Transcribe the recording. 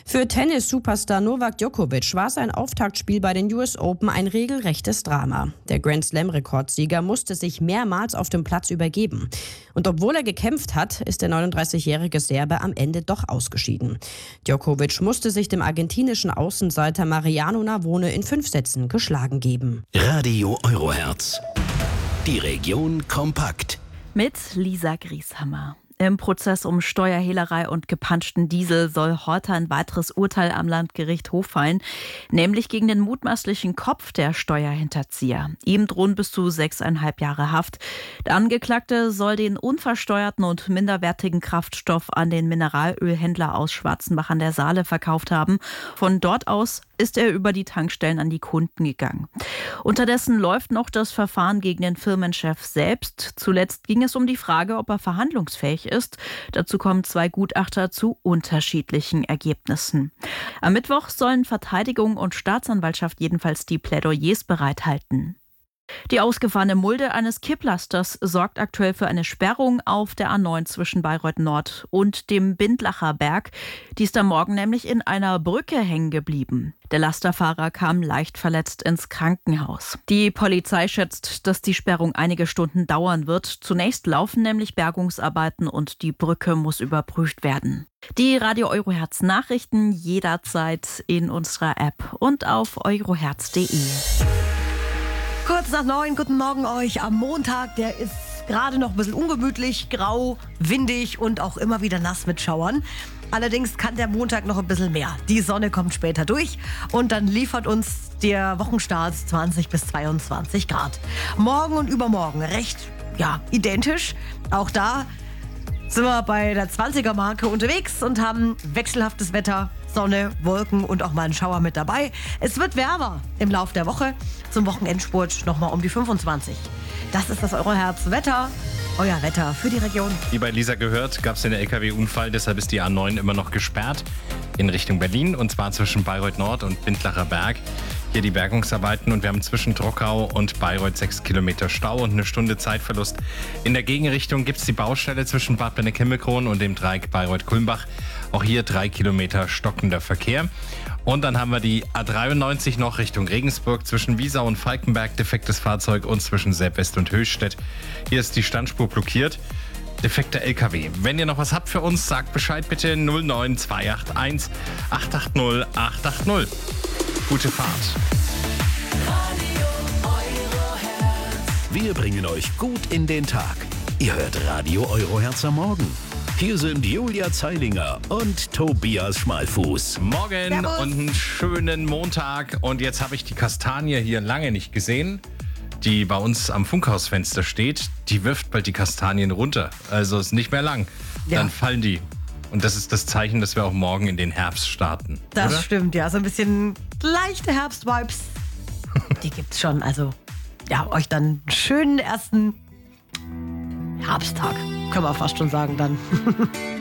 Für Tennis-Superstar Novak Djokovic war sein Auftaktspiel bei den US Open ein regelrechtes Drama. Der Grand-Slam-Rekordsieger musste sich mehrmals auf dem Platz übergeben. Und obwohl er gekämpft hat, ist der 39-jährige Serbe am Ende doch ausgeschieden. Djokovic musste sich dem argentinischen Außenseiter Mariano Navone in 5 Sätzen geschlagen geben. Radio Eurohertz. Die Region kompakt. Mit Lisa Grieshammer. Im Prozess um Steuerhehlerei und gepanschten Diesel soll heute ein weiteres Urteil am Landgericht Hof fallen, nämlich gegen den mutmaßlichen Kopf der Steuerhinterzieher. Ihm drohen bis zu 6,5 Jahre Haft. Der Angeklagte soll den unversteuerten und minderwertigen Kraftstoff an den Mineralölhändler aus Schwarzenbach an der Saale verkauft haben. Von dort aus ist er über die Tankstellen an die Kunden gegangen. Unterdessen läuft noch das Verfahren gegen den Firmenchef selbst. Zuletzt ging es um die Frage, ob er verhandlungsfähig ist. Dazu kommen 2 Gutachter zu unterschiedlichen Ergebnissen. Am Mittwoch sollen Verteidigung und Staatsanwaltschaft jedenfalls die Plädoyers bereithalten. Die ausgefahrene Mulde eines Kipplasters sorgt aktuell für eine Sperrung auf der A9 zwischen Bayreuth Nord und dem Bindlacher Berg. Die ist am Morgen nämlich in einer Brücke hängen geblieben. Der Lasterfahrer kam leicht verletzt ins Krankenhaus. Die Polizei schätzt, dass die Sperrung einige Stunden dauern wird. Zunächst laufen nämlich Bergungsarbeiten und die Brücke muss überprüft werden. Die Radio Eurohertz Nachrichten jederzeit in unserer App und auf eurohertz.de. Kurz nach 9, guten Morgen euch am Montag. Der ist gerade noch ein bisschen ungemütlich, grau, windig und auch immer wieder nass mit Schauern. Allerdings kann der Montag noch ein bisschen mehr. Die Sonne kommt später durch und dann liefert uns der Wochenstart 20 bis 22 Grad. Morgen und übermorgen recht, identisch. Auch da sind wir bei der 20er-Marke unterwegs und haben wechselhaftes Wetter, Sonne, Wolken und auch mal einen Schauer mit dabei. Es wird wärmer im Laufe der Woche. Zum Wochenendspurt nochmal um die 25. Das ist das Eurohertz-Wetter. Euer Wetter für die Region. Wie bei Lisa gehört, gab es den LKW-Unfall, deshalb ist die A9 immer noch gesperrt in Richtung Berlin und zwar zwischen Bayreuth Nord und Bindlacher Berg. Hier die Bergungsarbeiten und wir haben zwischen Trockau und Bayreuth 6 Kilometer Stau und 1 Stunde Zeitverlust. In der Gegenrichtung gibt es die Baustelle zwischen Bad Benneck-Himmelkron und dem Dreieck Bayreuth-Kulmbach. Auch hier 3 Kilometer stockender Verkehr. Und dann haben wir die A93 noch Richtung Regensburg zwischen Wiesau und Falkenberg, defektes Fahrzeug und zwischen Sepp-West und Höchstädt. Hier ist die Standspur blockiert. Defekter LKW. Wenn ihr noch was habt für uns, sagt Bescheid bitte 09281 880 880. Gute Fahrt. Wir bringen euch gut in den Tag. Ihr hört Radio Eurohertz am Morgen. Hier sind Julia Zeilinger und Tobias Schmalfuß. Morgen Servus. und einen schönen Montag. Und jetzt habe ich die Kastanie hier lange nicht gesehen, die bei uns am Funkhausfenster steht. Die wirft bald die Kastanien runter. Also ist nicht mehr lang. Ja. Dann fallen die. Und das ist das Zeichen, dass wir auch morgen in den Herbst starten. Das oder? stimmt, ja. So ein bisschen leichte Herbstvibes. Die gibt's schon. Also, euch dann einen schönen ersten Herbsttag. Können wir fast schon sagen dann.